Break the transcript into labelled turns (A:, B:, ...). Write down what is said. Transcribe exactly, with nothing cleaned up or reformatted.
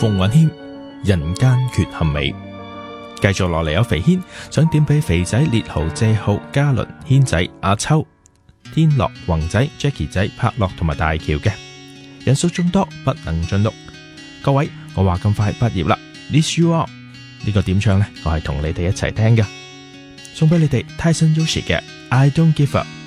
A: 馮允謙，人間缺陷美。繼續落嚟有肥軒想點俾肥仔、烈豪、謝浩、嘉倫、軒仔、阿秋、天樂、宏仔、Jackie 仔、柏樂同埋大喬嘅人數眾多不能盡錄。各位，我話咁快畢業啦 ，This You All 呢個點唱呢？我係同你哋一齊聽嘅，送俾你哋 Tyson Yoshi 嘅 I Don't Give Up。